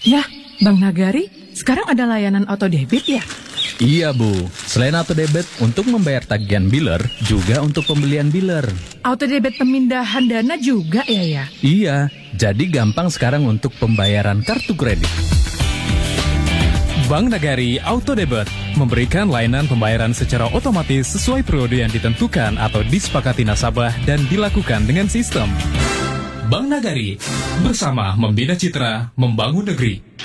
Yah, Bang Nagari, sekarang ada layanan auto debit ya? Iya Bu, selain auto debit untuk membayar tagihan biller, juga untuk pembelian biller. Auto debit pemindahan dana juga ya? Iya, jadi gampang sekarang untuk pembayaran kartu kredit. Bank Nagari Auto Debit memberikan layanan pembayaran secara otomatis sesuai periode yang ditentukan atau disepakati nasabah dan dilakukan dengan sistem. Bank Nagari, bersama membina citra, membangun negeri.